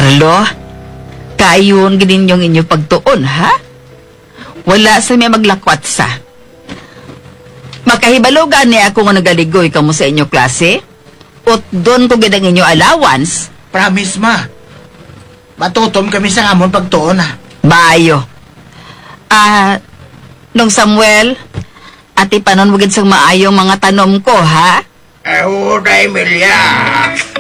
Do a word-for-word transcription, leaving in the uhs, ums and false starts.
Carlo, kayon ginin yung inyo pagtuon, ha? Wala sa may maglakwat sa. Makahibalogan ni ako nga nagaligoy kamo sa inyo klase? Ut doon ko gidang inyo allowance? Promise, ma. Matutom kami sa amon pagtuon, ha? Bayo. Ah, nung Samuel, ati panon mo gid sang maayong mga tanom ko, ha? Eh, Emilia.